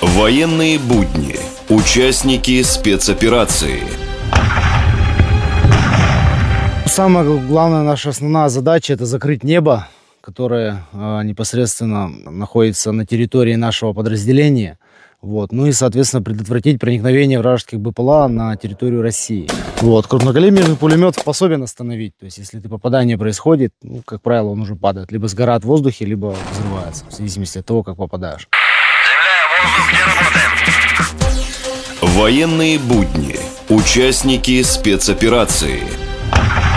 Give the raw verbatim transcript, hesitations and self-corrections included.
Военные будни. Участники спецоперации. Самая главная наша основная задача – это закрыть небо, которое э, непосредственно находится на территории нашего подразделения. Вот. Ну и, соответственно, предотвратить проникновение вражеских БПЛА на территорию России. Вот. Крупнокалиберный пулемет способен остановить. То есть, если это попадание происходит, ну, как правило, он уже падает. Либо сгорает в воздухе, либо взрывается, в зависимости от того, как попадаешь. Земля, воздух, где работаем? Военные будни. Участники спецоперации.